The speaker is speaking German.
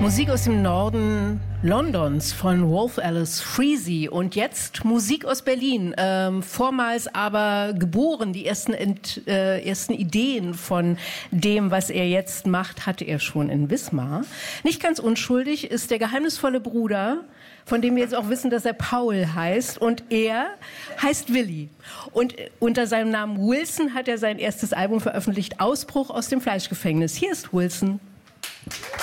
Musik aus dem Norden Londons von Wolf Alice Freese und jetzt Musik aus Berlin. Vormals aber geboren, die ersten Ideen von dem, was er jetzt macht, hatte er schon in Wismar. Nicht ganz unschuldig ist der geheimnisvolle Bruder, von dem wir jetzt auch wissen, dass er Paul heißt, und er heißt Willi. Und unter seinem Namen Wilson hat er sein erstes Album veröffentlicht, Ausbruch aus dem Fleischgefängnis. Hier ist Wilson.